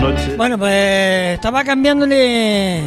Bueno, pues cambiándole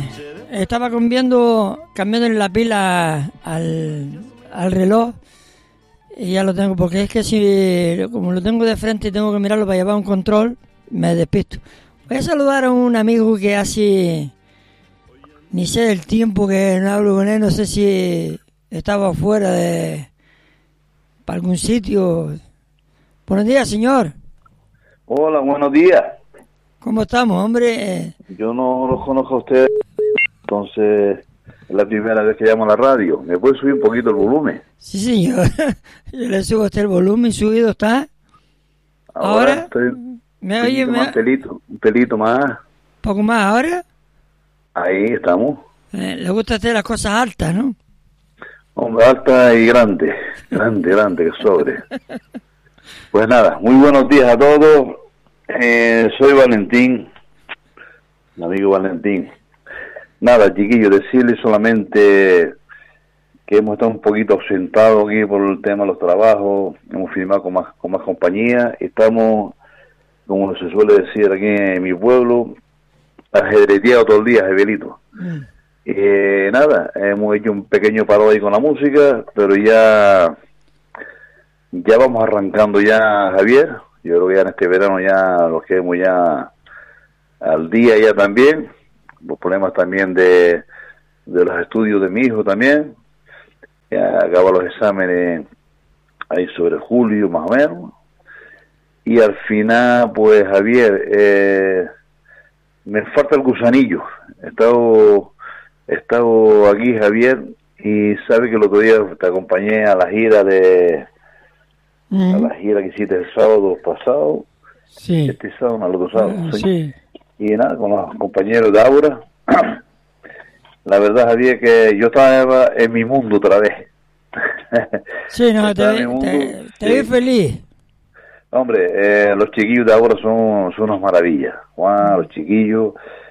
la pila al reloj y ya lo tengo, porque es que si como lo tengo de frente y tengo que mirarlo para llevar un control, me despisto. Voy a saludar a un amigo que hace ni sé del tiempo que no hablo con él, no sé si estaba fuera para algún sitio. Buenos días, señor. Hola, buenos días. ¿Cómo estamos, hombre? Yo no los conozco a ustedes, entonces es la primera vez que llamo a la radio. ¿Me puede subir un poquito el volumen? Sí, señor. Yo le subo a usted el volumen, subido está. Ahora estoy ¿me oye? un pelito más. ¿Poco más ahora? Ahí estamos. Le gusta hacer las cosas altas, ¿no? Hombre, alta y grande, que sobre. Pues nada, muy buenos días a todos. Soy Valentín, mi amigo Valentín. Nada, chiquillos, decirles solamente que hemos estado un poquito ausentados aquí por el tema de los trabajos, hemos firmado con más compañía, estamos, como se suele decir aquí en mi pueblo, ajedreteado todo el día, Javielito. Nada, hemos hecho un pequeño paro ahí con la música, pero ya vamos arrancando ya, Javier. Yo creo que ya en este verano ya los quedemos ya al día ya también. Los problemas también de los estudios de mi hijo también. Ya acaba los exámenes ahí sobre julio más o menos. Y al final, pues Javier, me falta el gusanillo. He estado aquí, Javier, y sabe que el otro día te acompañé a la gira a la gira que hiciste el sábado pasado, sí. Este sábado, no, el otro sábado, sí. Y nada, con los compañeros de Aura, la verdad, Javier, que yo estaba en mi mundo otra vez. Sí, no, te vi feliz. Hombre, los chiquillos de Aura son unas maravillas, Juan, los chiquillos,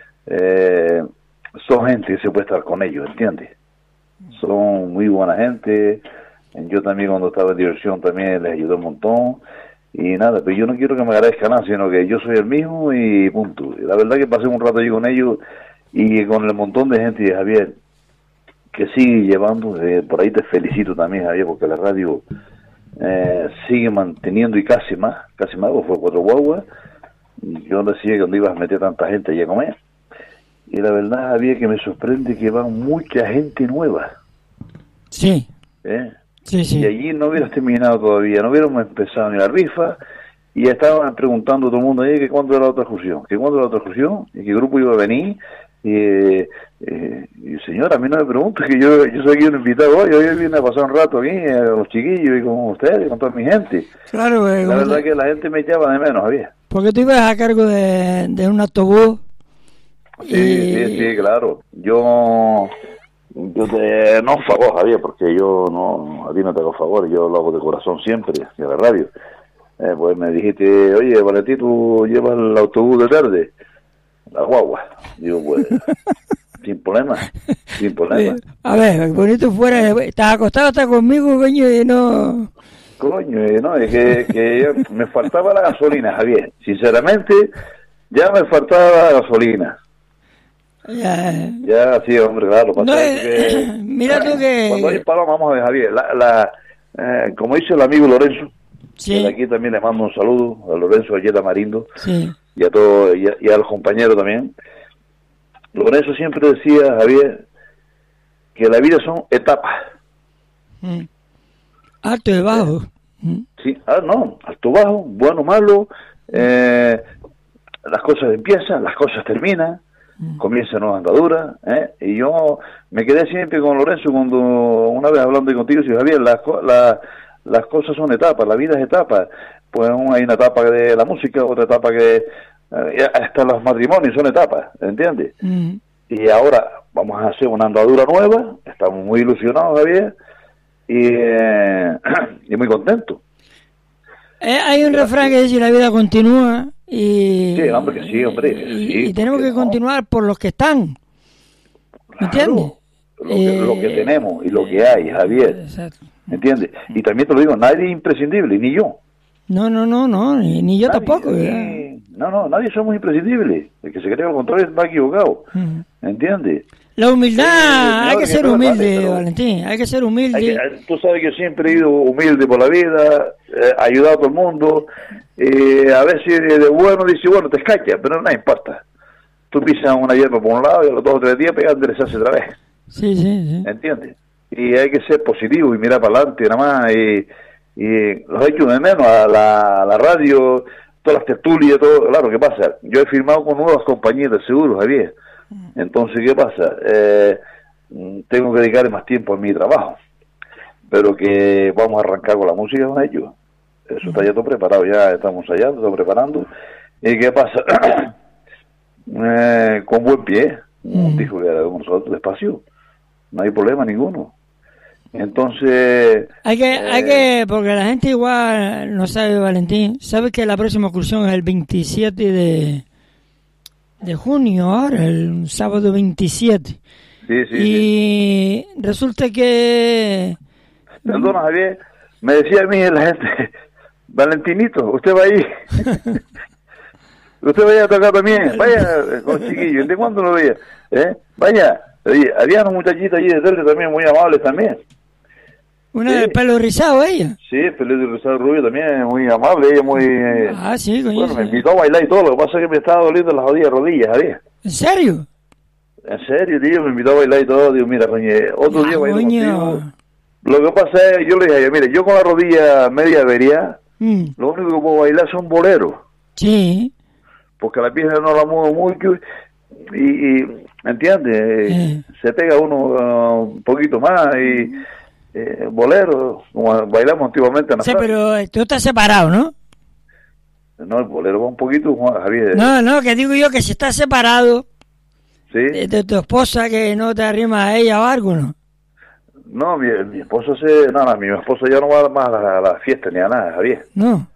son gente que se puede estar con ellos, ¿entiendes? Son muy buena gente. Yo también cuando estaba en diversión también les ayudé un montón y nada, pero yo no quiero que me agradezca nada, sino que yo soy el mismo y punto. Y la verdad que pasé un rato allí con ellos y con el montón de gente, Javier, que sigue llevando, por ahí te felicito también, Javier, porque la radio sigue manteniendo y casi más, pues fue 4 guaguas. Yo no decía que donde ibas a meter tanta gente allí a comer. Y la verdad, Javier, que me sorprende que van mucha gente nueva. Sí. Sí. Y allí no hubieras terminado todavía, no hubiéramos empezado ni la rifa, y ya estaban preguntando a todo el mundo ahí que cuándo era la otra excursión, y qué grupo iba a venir, y señor, a mí no me pregunte, que yo soy aquí un invitado hoy vine a pasar un rato aquí, a los chiquillos, y con ustedes, y con toda mi gente. Claro, la verdad que la gente me echaba de menos, Javier. Porque tú ibas a cargo de un autobús. Sí, claro. Yo te no favor, Javier, porque yo no, a ti no te hago favor, yo lo hago de corazón siempre, de la radio. Pues me dijiste, oye, Valentín, tú llevas el autobús de tarde, la guagua. Digo, pues, sin problema. A ver, bonito fuera, estás acostado hasta conmigo, coño, y no... No, es que me faltaba la gasolina, Javier. Sinceramente, ya me faltaba la gasolina. Ya, sí, hombre, claro. Mira tú que... Cuando hay palo, vamos a ver, Javier, como dice el amigo Lorenzo, sí. De aquí también le mando un saludo a Lorenzo Ayeta Marindo, sí. y a todos, y a los compañeros también. Lorenzo siempre decía, Javier, que la vida son etapas. Alto y bajo. Sí, no, alto, bajo, bueno, malo, las cosas empiezan, las cosas terminan. Comienza nueva andadura, y yo me quedé siempre con Lorenzo cuando una vez hablando contigo, y Javier, las cosas son etapas, la vida es etapa, pues hay una etapa de la música, otra etapa que hasta los matrimonios son etapas, ¿entiendes? Y ahora vamos a hacer una andadura nueva, estamos muy ilusionados, Javier, y muy contentos. Hay un refrán que dice: la vida continúa. Y, sí, hombre, que sí, hombre. Y tenemos que continuar por los que están. ¿Me entiendes? Lo que tenemos y lo que hay, Javier. Exacto. ¿Me entiendes? Y también te lo digo, nadie es imprescindible, ni yo. No, ni yo nadie, tampoco. No, nadie somos imprescindibles. El que se cree al contrario va equivocado. ¿Entiendes? La humildad, hay que ser humilde, pero Valentín, hay que ser humilde. Tú sabes que siempre he ido humilde por la vida, ayudado a todo el mundo. A veces de bueno dice, bueno, te escacha, pero no importa. Tú pisas una hierba por un lado y a los 2 o 3 días pegas a enderezarse otra vez. Sí. ¿Entiendes? Y hay que ser positivo y mirar para adelante nada más. Y los echo de menos a la radio, todas las tertulias, todo. Claro, ¿qué pasa? Yo he firmado con nuevas compañías de seguros, Javier. Entonces, ¿qué pasa? Tengo que dedicarle más tiempo a mi trabajo. Pero que vamos a arrancar con la música con ellos. Eso está ya todo preparado, ya estamos allá, estamos preparando. ¿Y qué pasa? Con buen pie, dijo que era con nosotros, despacio. No hay problema ninguno. Entonces... Hay que, porque la gente igual no sabe, Valentín, sabe que la próxima excursión es el 27 de junio, ahora, el sábado 27. Sí. Resulta que... Perdona, Javier, me decía a mí la gente, Valentinito, usted va ahí. Usted vaya a tocar también, vaya con chiquillos, ¿de cuándo lo veía? Vaya, había una muchachita allí de Telde también, muy amables también. Una de pelo rizado, ella. Sí, pelo rizado rubio también, muy amable, ella muy... sí, coño. Bueno, me invitó a bailar y todo, lo que pasa es que me estaba doliendo las rodillas, Javier. ¿En serio? En serio, tío, me invitó a bailar y todo, digo, mira, coño, otro día bailo contigo. Lo que pasa es, yo le dije, mire, yo con la rodilla media avería, lo único que puedo bailar son boleros. Sí. Porque la pierna no la muevo mucho y ¿entiendes? Se pega uno un poquito más y bolero, como bailamos antiguamente en la playa. Pero tú estás separado, ¿no? No, el bolero va un poquito, Javier. No, que digo yo que si estás separado de tu esposa, que no te arrima a ella o algo, ¿no? No, mi esposa mi esposa ya no va más a la fiesta ni a nada, Javier. No,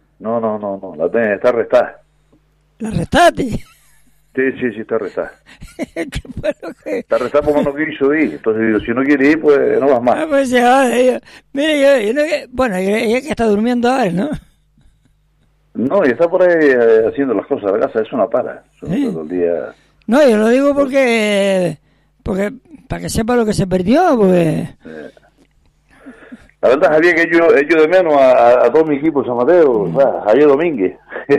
está arrestada. ¿La arrestaste? Sí, está arrestada. ¿Qué fue lo que...? Está arrestada porque no quiso ir. Entonces digo, si no quiere ir, pues no vas más. Pues se va. Mire, yo no, bueno, ella que está durmiendo ahora, ¿no? No, y está por ahí haciendo las cosas de la casa, eso no para. Todo el día... No, yo lo digo porque para que sepa lo que se perdió, pues... La verdad, Javier, que yo echo de menos a todo mi equipo San Mateo, Javier Domínguez,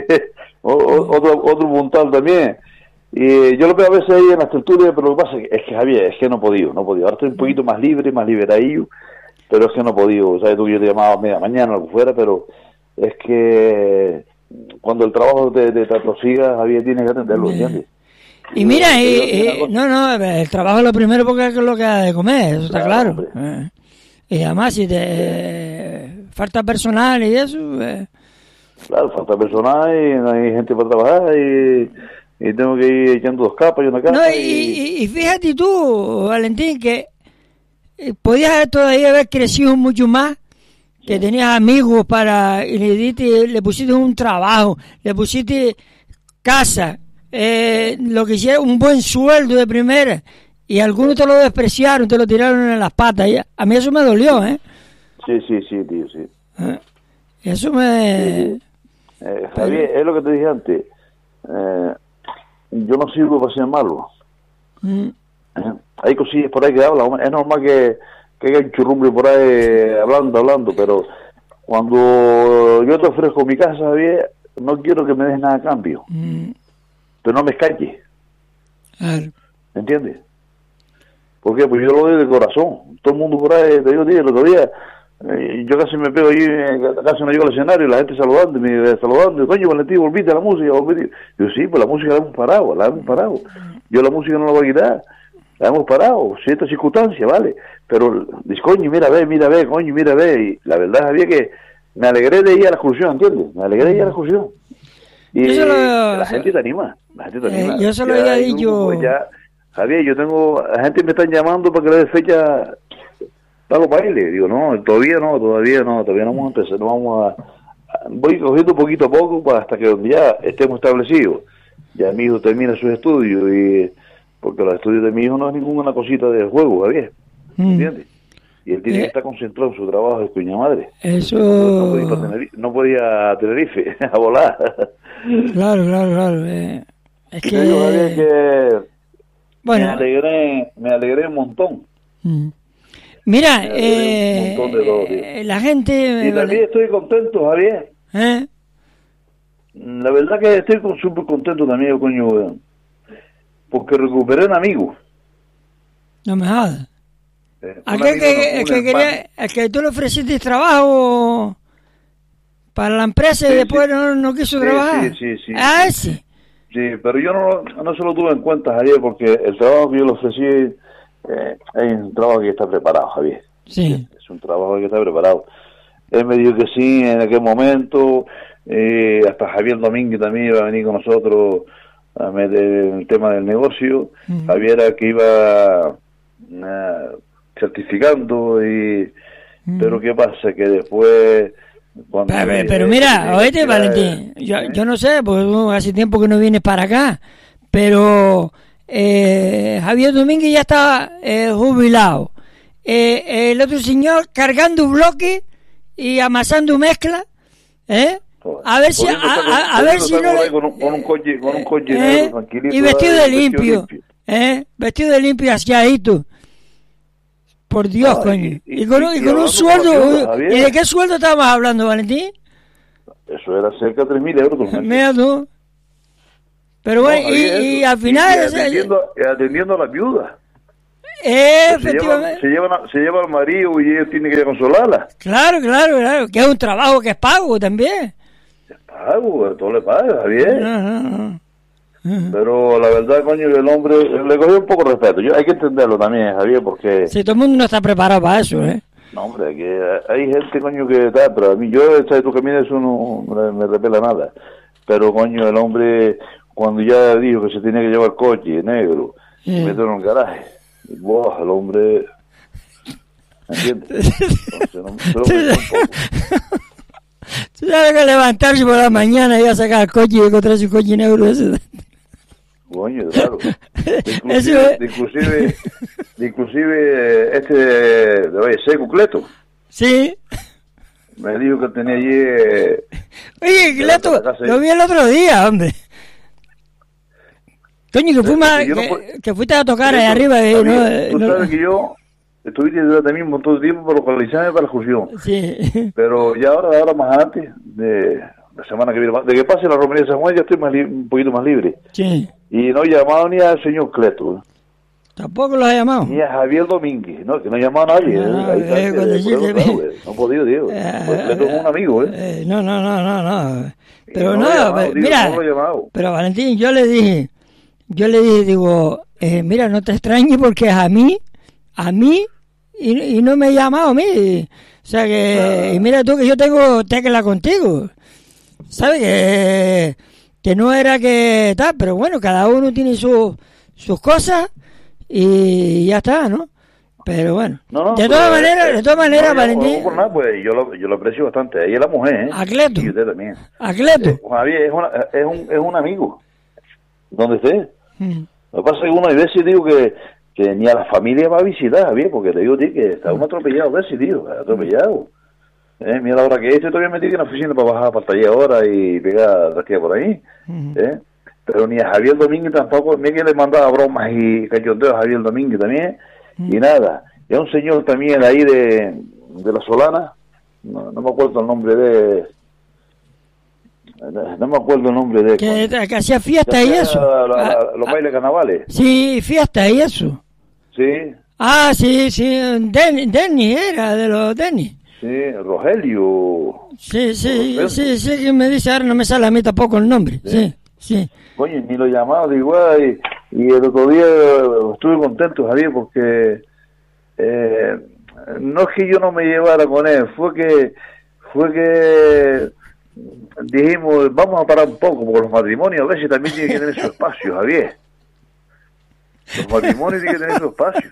otro puntal también. Y yo lo veo a veces ahí en las tertulias, pero lo que pasa es que Javier, es que no he podido. Ahora estoy un poquito más liberadillo, pero es que no he podido. Sabes tú que yo te llamaba a media mañana o lo que fuera, pero es que cuando el trabajo te prosiga, Javier, tienes que atenderlo, ¿entiendes? Y mira, el trabajo es lo primero porque es lo que ha de comer, eso está claro. Y además, si te falta personal y eso... Claro, falta personal y no hay gente para trabajar y tengo que ir echando 2 capas y una capa. No, y fíjate tú, Valentín, que podías todavía haber crecido mucho más, que tenías amigos y le pusiste un trabajo, le pusiste casa, lo que hicieron, un buen sueldo de primera, y algunos te lo despreciaron, te lo tiraron en las patas. A mí eso me dolió, ¿eh? Sí, tío, sí. Eso me... Javier, es lo que te dije antes. Yo no sirvo para ser malo. Hay cosillas por ahí que hablan. Es normal que haya un churrumbre por ahí hablando, pero cuando yo te ofrezco mi casa, Javier, no quiero que me des nada a cambio. Pero no me escache. Claro. ¿Entiendes? ¿Por qué? Pues yo lo doy de corazón. Todo el mundo por ahí, te digo, el otro día, yo casi me pego allí, casi no llego al escenario, y la gente saludando, y coño, Valentín, volviste a la música, Yo, sí, pues la música la hemos parado. Yo la música no la voy a quitar, la hemos parado, ciertas circunstancias, ¿vale? Pero, dice, coño, mira, ve, coño, mira, ve, y la verdad había que me alegré de ir a la excursión, ¿entiendes? Me alegré de ir a la excursión. Y la gente te anima, yo se lo había dicho... Javier, la gente me está llamando para que le dé fecha para los bailes. Digo, no, todavía no vamos a empezar, voy cogiendo poquito a poco hasta que ya estemos establecidos. Ya mi hijo termina sus estudios, porque los estudios de mi hijo no es ninguna cosita de juego, Javier, ¿entiendes? Y él tiene que estar concentrado en su trabajo de cuña madre. Eso... No podía a Tenerife a volar. Claro, claro, claro. Es Te digo, Javier, que... que Bueno. me alegré un montón. Mira, Me alegré un montón de todo, tío. la gente... Y también estoy contento, Javier. La verdad que estoy súper contento también, coño, weón. Porque recuperé un amigo. No me jodas. Un amigo, El que tú le ofreciste trabajo para la empresa y después no quiso trabajar. Sí. Ah, ese. Sí, pero yo no se lo tuve en cuenta, Javier, porque el trabajo que yo le ofrecí es un trabajo que está preparado, Javier. Sí. Es un trabajo que está preparado. Él me dijo que sí en aquel momento. Hasta Javier Domínguez también iba a venir con nosotros a meter el tema del negocio. Javier era que iba certificando, pero ¿qué pasa? Que después... Pero mira, oíste, Valentín, yo no sé, porque hace tiempo que no vienes para acá, pero Javier Domínguez ya está jubilado. El otro señor cargando bloque y amasando mezcla, a ver si no le... con un coche negro, tranquilito, y vestido de limpio, vestido de limpio aseadito. Por Dios, coño. Y con un sueldo... ¿Y de qué sueldo estábamos hablando, Valentín? Eso era cerca de 3.000 euros. Mira tú. Pero bueno, y al final... Atendiendo a la viuda. Efectivamente. Se lleva al marido y ella tiene que consolarla. Claro. Que es un trabajo que es pago también. Es pago, todo le paga, bien. No. Pero la verdad, coño, el hombre le cogió un poco de respeto. Hay que entenderlo también, Javier, porque... Sí, todo el mundo no está preparado para eso, No, hombre, que hay gente, coño, que está... Pero a mí, yo, ¿sabes? Tu camino eso no me repela nada. Pero, coño, el hombre, cuando ya dijo que se tenía que llevar coche negro, meterlo en el garaje, ¡buah! El hombre... ¿Entiendes? Entonces, Tú sabes que levantarse por la mañana y a sacar el coche y encontrarse un coche negro ese... Coño, claro. Inclusive Seco Cleto. Sí. Me dijo que tenía allí... Oye, Cleto, lo vi el otro día, hombre. Coño, que fuiste a tocar ahí arriba. Tú sabes que yo estuviste también un montón de tiempo para localizarme para la excursión. Sí. Pero ya ahora más antes, de la semana que viene, de que pase la romería de San Juan, ya estoy un poquito más libre. Sí. Y no he llamado ni al señor Cleto. ¿Tampoco lo has llamado? Ni a Javier Domínguez, no, que no he llamado a nadie. No he podido, Diego. Cleto es un amigo, No. Pero mira, pero Valentín, yo le dije, digo, mira, no te extrañes porque es a mí, y no me he llamado a mí. O sea que, y mira tú que yo tengo tecla contigo. ¿Sabes? Que no era que tal, pero bueno, cada uno tiene sus cosas y ya está, ¿no? Pero bueno, de todas maneras, Valentín... Pues yo lo aprecio bastante. Ella es la mujer, A Cleto. Y usted también. A Cleto. Javier es un amigo. ¿Dónde esté? Lo que pasa es que uno a veces digo que ni a la familia va a visitar, Javier, porque te digo, tío, que está uno atropellado, a ver si, tío, atropellado. Mira la hora que estoy todavía metido en la oficina para bajar para el taller ahora y pegar rasquilla por ahí. Pero ni a Javier Domínguez tampoco, mira que le mandaba bromas y cachondeos a Javier Domínguez también, y nada. Y a un señor también ahí de la Solana, no me acuerdo el nombre de... No me acuerdo el nombre de... Que hacía fiesta y eso. Los bailes carnavales. Sí, fiesta y eso. Sí. Ah, sí, Denny era, de los Denny. Sí, Rogelio. Sí, que me dice, ahora no me sale a mí tampoco el nombre. Sí. Coño, ni lo llamaba, digo, y el otro día estuve contento, Javier, porque no es que yo no me llevara con él, fue que dijimos, vamos a parar un poco, porque los matrimonios a veces también tienen que tener su espacio, Javier. Los matrimonios tienen que tener su espacio.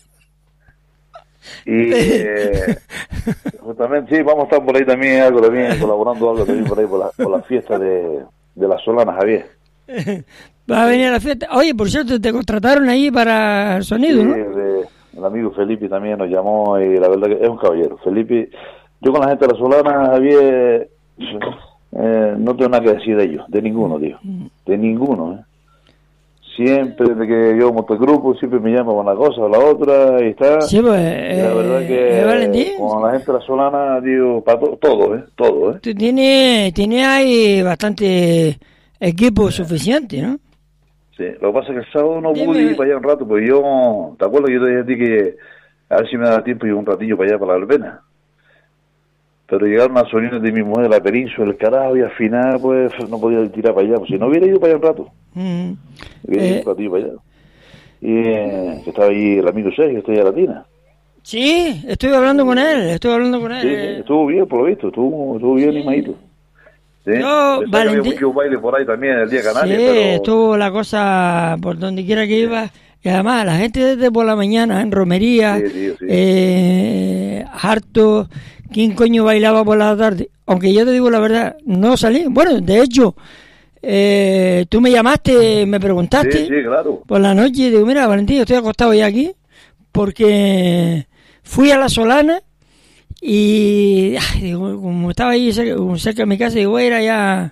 Y justamente, sí, vamos a estar por ahí también, colaborando algo también por ahí, por la fiesta de la Solana, Javier. ¿Vas a venir a la fiesta? Oye, por cierto, te contrataron ahí para el sonido, sí, ¿no? El amigo Felipe también nos llamó y la verdad que es un caballero. Felipe, yo con la gente de la Solana, Javier, no tengo nada que decir de ellos, de ninguno, tío, de ninguno, Siempre desde que yo monto el grupo, siempre me llama con una cosa o la otra y está. Sí, pues, y la verdad que Valentín, con la gente de la Solana, tío, para todo, tú tienes ahí bastante equipo suficiente, ¿no? Sí, lo que pasa es que el sábado no Dime. pude ir para allá un rato, porque yo, ¿te acuerdas que yo te dije a ti que a ver si me daba tiempo y un ratillo para allá, para la verbena? Pero llegaron las sobrinas de mi mujer de la península, el carajo, y al final, pues, no podía tirar para allá. Pues si no hubiera ido para allá un rato, hubiera ido un ratillo para allá. Y que estaba ahí el amigo Sergio, Estrella Latina. Sí, estuve hablando con él. Sí, estuvo bien, por lo visto, estuvo bien animadito. Sí. Yo, Pensaba que había mucho baile por ahí también el día de Canarias, sí, pero... estuvo la cosa por donde quiera que iba. Y además, la gente desde por la mañana, en romería, Sí, tío, sí. harto, ¿quién coño bailaba por la tarde? Aunque yo te digo la verdad, no salí. Bueno, de hecho, tú me llamaste, me preguntaste Sí, claro. por la noche y digo, mira, Valentín, estoy acostado ya aquí porque fui a la Solana y digo, como estaba ahí cerca de mi casa, digo, voy a ir allá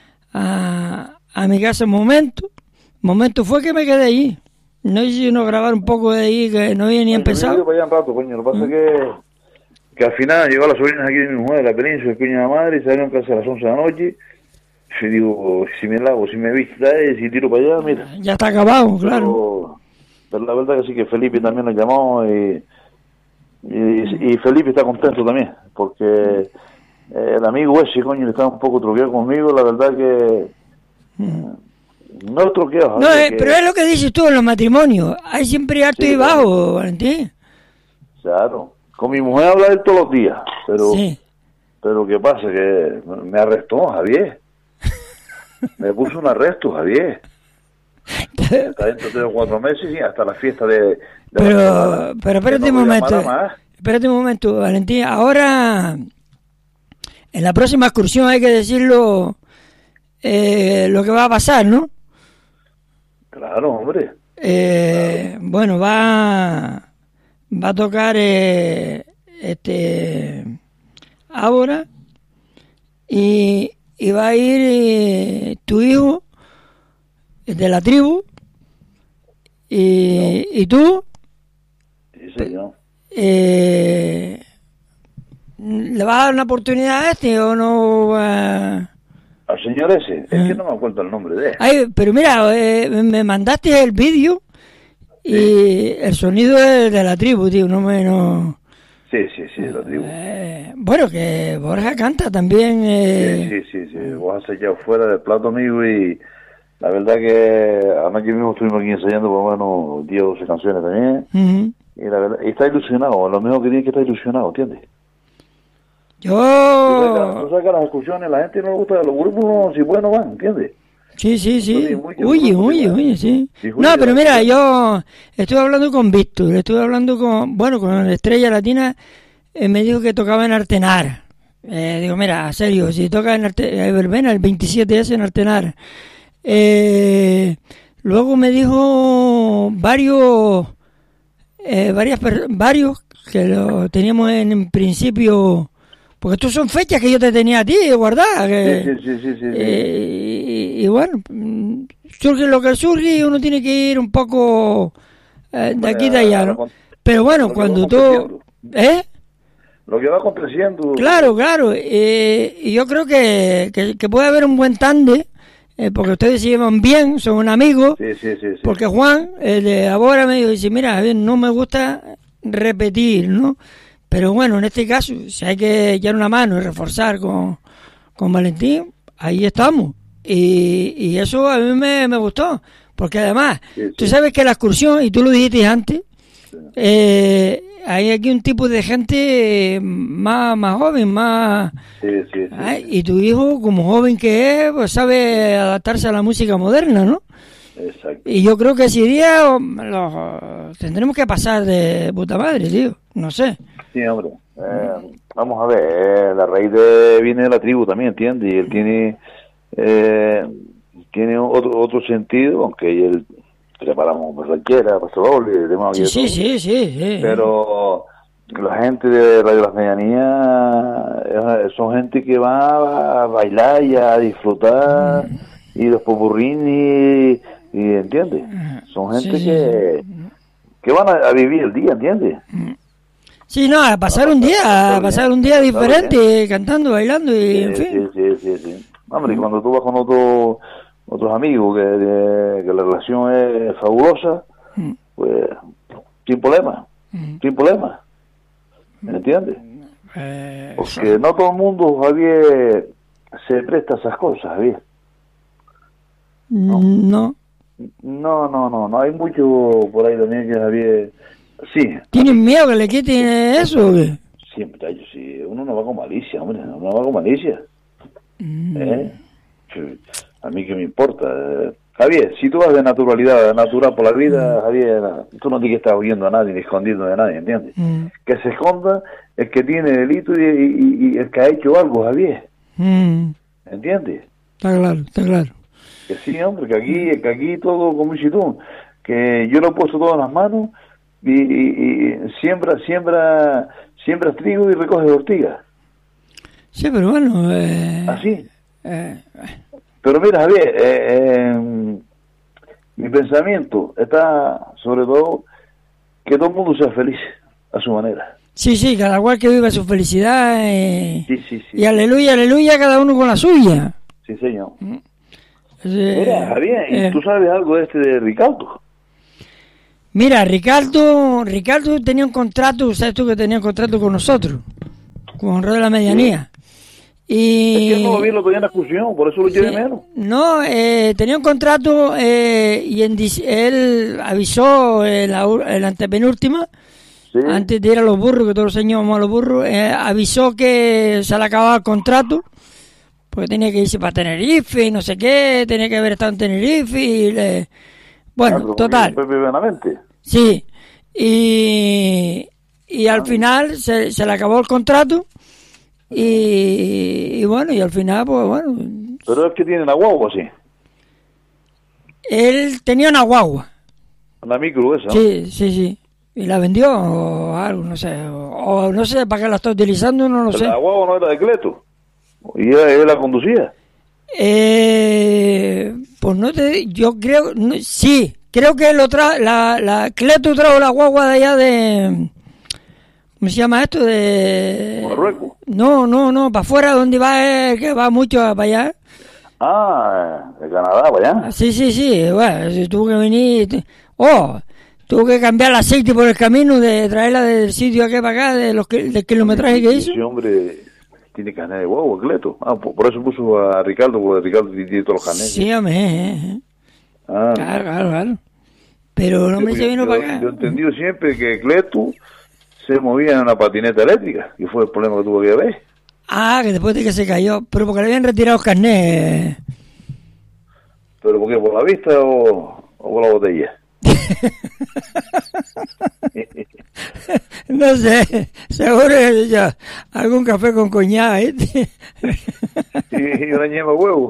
a mi casa un momento. Momento fue que me quedé allí. No hice uno grabar un poco de ahí que no había ni empezado. Yo para allá un rato, coño. Lo que pasa es que al final llegó las sobrinas aquí de mi mujer de la península, el coño de la madre, y salieron casi a las 11 de la noche. Y digo, si me lavo, si me viste, si tiro para allá, mira. Ya está acabado, claro. Pero la verdad que sí, que Felipe también nos llamó y Felipe está contento también, porque el amigo ese, coño, está un poco truqueado conmigo, la verdad que... No es truqueado. No, pero es lo que dices tú en los matrimonios. Hay siempre alto y bajo, Valentín. Claro. Con mi mujer habla de él todos los días, pero ¿qué pasa? Que me arrestó, Javier. Me puso un arresto, Javier. Hasta dentro de 3 o 4 meses y hasta la fiesta de pero espérate un momento. Espérate un momento, Valentín. Ahora, en la próxima excursión hay que decirlo lo que va a pasar, ¿no? Claro, hombre. Claro. Bueno, va a tocar ahora y va a ir tu hijo de la tribu y tú Sí, yo. ¿le vas a dar una oportunidad a este o no? Al señor ese, es que no me acuerdo el nombre de él. Ay, pero mira, me mandaste el vídeo y el sonido es de la tribu, tío, no. Sí, de la tribu. Bueno, que Borja canta también. Sí. Vos has echado fuera del plato, amigo, y la verdad que anoche mismo estuvimos aquí ensayando por lo menos 10 o 12 canciones también. Y la verdad, y está ilusionado, lo mejor que tiene es que está ilusionado, ¿entiendes? Tú sabes que las excursiones, la gente no le gusta, los grupos, si pueden, no van, ¿entiendes? Sí. Oye, sí. Sí, No, pero mira, yo estuve hablando con Víctor, con Estrella Latina, me dijo que tocaba en Artenar. Digo, mira, serio, si toca en verbena, el 27 es en Artenar. Luego me dijo varios que lo teníamos en principio, porque estos son fechas que yo te tenía a ti guardadas. Sí. Y bueno, surge lo que surge y uno tiene que ir un poco de aquí y de allá, ¿no? Pero bueno, cuando tú... Lo que va aconteciendo. Claro. Y yo creo que puede haber un buen tándem, porque ustedes se llevan bien, son amigos. Sí. Porque Juan, de ahora me dice, mira, no me gusta repetir, ¿no? Pero bueno, en este caso, si hay que echar una mano y reforzar con Valentín, ahí estamos. Y eso a mí me gustó, porque además, tú sabes que la excursión, y tú lo dijiste antes, hay aquí un tipo de gente más joven, más... Sí. Y tu hijo, como joven que es, pues sabe adaptarse a la música moderna, ¿no? Exacto. Y yo creo que ese día tendremos que pasar de puta madre, tío. No sé. Sí, hombre. Vamos a ver, la raíz viene de la tribu también, ¿entiendes? Y él tiene otro sentido, aunque él preparamos ranchera, paso doble, demás. Sí. Pero la gente de Radio Las Medianías son gente que va a bailar y a disfrutar, y los popurrín y ¿entiendes? Son gente que van a vivir el día, ¿entiendes? Sí, no, a pasar un día diferente, cantando, bailando y en fin. Sí. Hombre, y cuando tú vas con otros amigos que la relación es fabulosa, pues sin problema. ¿Me entiendes? Porque no todo el mundo, Javier, se presta a esas cosas, Javier. No. No, hay mucho por ahí también que Javier... Sí. ¿Tienen miedo que le quiten eso o qué? Siempre, sí, uno no va con malicia, hombre, A mí qué me importa. Javier, si tú vas de naturalidad, natural por la vida, Javier, tú no tienes que estar huyendo a nadie ni escondiendo de nadie, ¿entiendes? Que se esconda el que tiene delito y el que ha hecho algo, Javier. ¿Entiendes? Está claro. Que sí, hombre, que aquí todo, como dices tú, que yo lo he puesto todo en las manos y siembra trigo y recoge ortigas. Sí, pero bueno... Así. Pero mira, Javier, mi pensamiento está sobre todo que todo el mundo sea feliz a su manera. Sí, cada cual que viva su felicidad. Sí. Y aleluya, cada uno con la suya. Sí, señor. Mira, Javier, ¿y tú sabes algo de Ricardo? Mira, Ricardo tenía un contrato, ¿sabes tú que tenía un contrato con nosotros? Con Radio La Medianía. Y... Es que no lo vi el otro día en la excursión, por eso lo llevé menos. No, tenía un contrato y él avisó la antepenúltima, antes de ir a los burros, que todos los años vamos a los burros, avisó que se le acababa el contrato, porque tenía que irse para Tenerife y no sé qué, tenía que haber estado en Tenerife bueno, total. Sí, y al final se le acabó el contrato. Y bueno, y al final, pues bueno. ¿Pero es que tiene una guagua, sí? Él tenía una guagua. Una micro esa, ¿no? Sí. Y la vendió o algo, no sé. O no sé para qué la está utilizando, no lo sé. La guagua no era de Cleto. ¿Y él la conducía? Pues no te... Yo creo... No, sí, creo que Cleto trajo la guagua de allá de... ¿Cómo se llama esto? De... Marruecos. No, para afuera donde va, que va mucho para allá. De Canadá, para allá. Sí, bueno, si tuvo que venir... tuvo que cambiar el aceite por el camino, de traerla del sitio aquí para acá, del kilometraje que hizo. Ese hombre tiene carnet de guagua, Cleto. Por eso puso a Ricardo, porque Ricardo tiene todos los carnets. Sí, hombre. Claro. Pero no me se vino para acá. Yo he entendido siempre que Cleto se movía en una patineta eléctrica, y fue el problema que tuvo que ver. Que después de que se cayó, pero porque le habían retirado los carnets. ¿Pero por qué? ¿Por la vista o por la botella? No sé, seguro que yo, algún café con coñac, y una ñema huevo.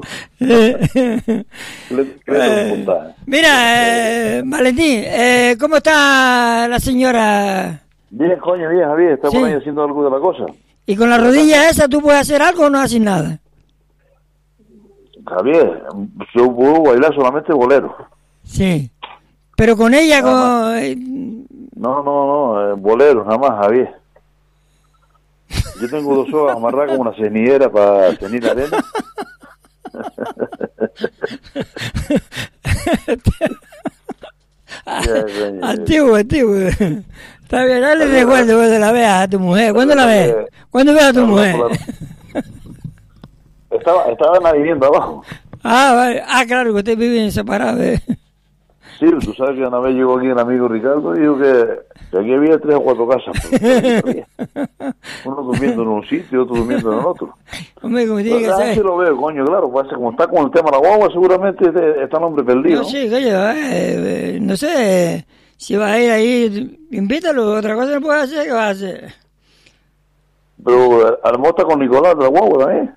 Mira, Valentín, ¿cómo está la señora? Bien, Javier, está por ahí haciendo algo de la cosa. ¿Y con la rodilla esa tú puedes hacer algo o no haces nada? Javier, yo puedo bailar solamente bolero. Sí, pero con ella No, bolero, nada más, Javier. Yo tengo 2 horas amarradas con una cenidera para cenir la arena. Antiguo. Está bien, dale recuerdo cuando la veas a tu mujer. ¿Cuándo la ves? ¿Cuándo ves a tu mujer? Estaba en la vivienda abajo. Vale. Claro, que ustedes viven separados. Sí, tú sabes que una vez llegó aquí el amigo Ricardo y dijo que aquí había 3 o 4 casas. Uno durmiendo en un sitio y otro durmiendo en el otro. Hombre, como tiene que ser. Sí lo veo, coño, claro. Pues, como está con el tema de la guagua, seguramente está el hombre perdido. No, sí, coño, no sé si va a ir ahí, invítalo. Otra cosa no puede hacer, ¿qué va a hacer? Pero a lo mejor está con Nicolás de la guagua también.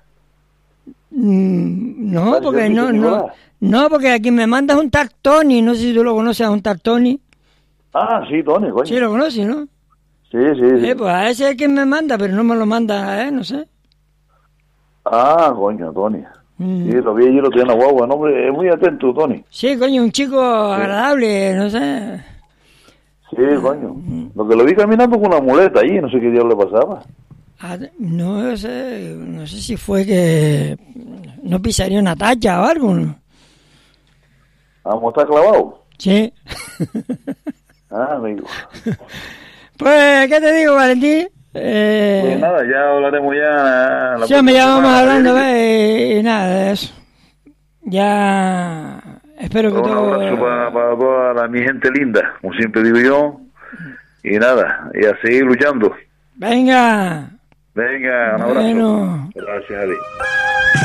No, porque no, porque aquí me mandas un tal Tony, no sé si tú lo conoces a un tal Tony. Sí, Tony, coño. Sí, lo conoces, ¿no? Sí, sí. Pues a ese es quien me manda, pero no me lo manda, no sé. Ah, coño, Tony. Sí, lo vi allí, lo tiene la guagua. No, hombre, es muy atento, Tony. Sí, coño, un chico agradable, no sé. Sí, coño. Lo que lo vi caminando con una muleta allí, no sé qué diablo le pasaba. No sé si fue que no pisaría una talla o algo, ¿no? Vamos, está clavado. Sí. Amigo. Pues, ¿qué te digo, Valentín? Pues nada, ya hablaremos ya. Sí, ya vamos hablando, ¿ves? Y nada, de eso. Ya espero que un abrazo para toda mi gente linda, como siempre digo yo. Y nada, y a seguir luchando. Venga. Venga, un abrazo. Bueno. Gracias, Ali.